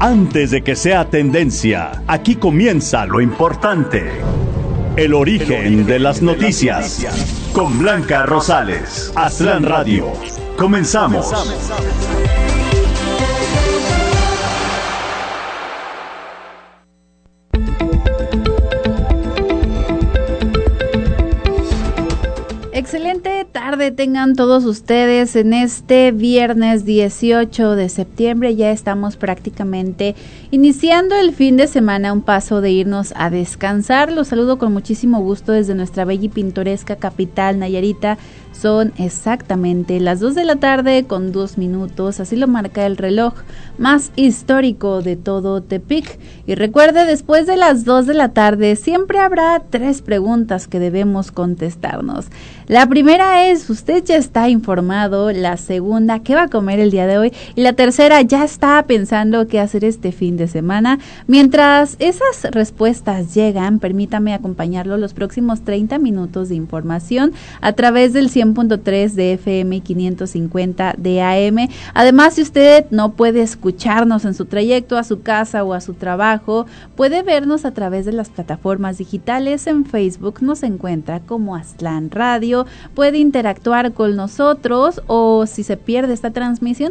Antes de que sea tendencia, aquí comienza lo importante. El origen de las noticias. Con Blanca Rosales. Aztlán Radio. Comenzamos. Excelente tarde tengan todos ustedes en este viernes 18 de septiembre. Ya estamos prácticamente iniciando el fin de semana, un paso de irnos a descansar. Los saludo con muchísimo gusto desde nuestra bella y pintoresca capital Nayarita. Son exactamente las 2 de la tarde con 2 minutos, así lo marca el reloj más histórico de todo Tepic. Y recuerde, después de las 2 de la tarde siempre habrá 3 preguntas que debemos contestarnos. La primera es, ¿usted ya está informado? La segunda, ¿qué va a comer el día de hoy? Y la tercera, ¿ya está pensando qué hacer este fin de semana? Mientras esas respuestas llegan, permítame acompañarlo los próximos 30 minutos de información a través del 100.3 de FM y 550 de AM. Además, si usted no puede escucharnos en su trayecto a su casa o a su trabajo, puede vernos a través de las plataformas digitales. En Facebook nos encuentra como Aztlán Radio, puede interactuar con nosotros, o si se pierde esta transmisión,